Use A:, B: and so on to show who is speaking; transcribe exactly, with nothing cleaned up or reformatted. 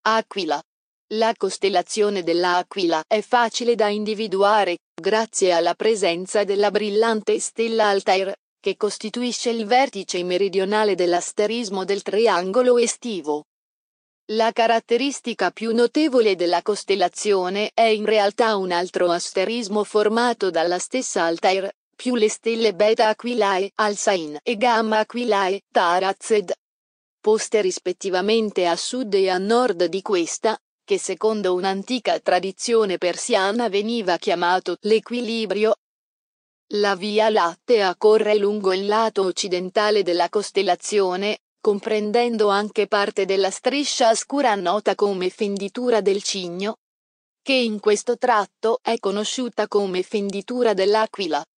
A: Aquila. La costellazione dell'Aquila è facile da individuare, grazie alla presenza della brillante stella Altair, che costituisce il vertice meridionale dell'asterismo del triangolo estivo. La caratteristica più notevole della costellazione è in realtà un altro asterismo formato dalla stessa Altair, più le stelle Beta Aquilae, Alcyon e Gamma Aquilae, Tarazed, poste rispettivamente a sud e a nord di questa, che secondo un'antica tradizione persiana veniva chiamato l'equilibrio. La Via Lattea corre lungo il lato occidentale della costellazione, comprendendo anche parte della striscia scura nota come fenditura del Cigno, che in questo tratto è conosciuta come fenditura dell'Aquila.